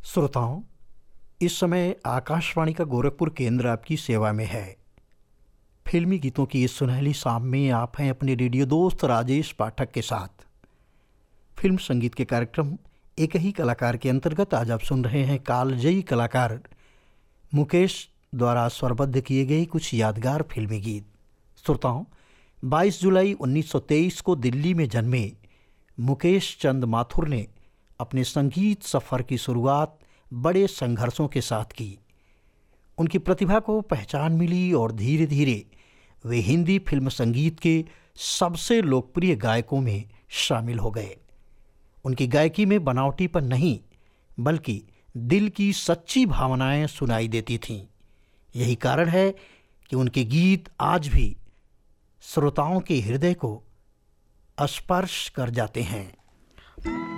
श्रोताओं, इस समय आकाशवाणी का गोरखपुर केंद्र आपकी सेवा में है। फिल्मी गीतों की इस सुनहली शाम में आप हैं अपने रेडियो दोस्त राजेश पाठक के साथ। फिल्म संगीत के कार्यक्रम एक ही कलाकार के अंतर्गत आज आप सुन रहे हैं कालजयी कलाकार मुकेश द्वारा स्वरबद्ध किए गए कुछ यादगार फिल्मी गीत। श्रोताओं, 22 जुलाई 1923 को दिल्ली में जन्मे मुकेश चंद माथुर ने अपने संगीत सफ़र की शुरुआत बड़े संघर्षों के साथ की। उनकी प्रतिभा को पहचान मिली और धीरे धीरे वे हिंदी फिल्म संगीत के सबसे लोकप्रिय गायकों में शामिल हो गए। उनकी गायकी में बनावटीपन नहीं बल्कि दिल की सच्ची भावनाएं सुनाई देती थीं। यही कारण है कि उनके गीत आज भी श्रोताओं के हृदय को स्पर्श कर जाते हैं।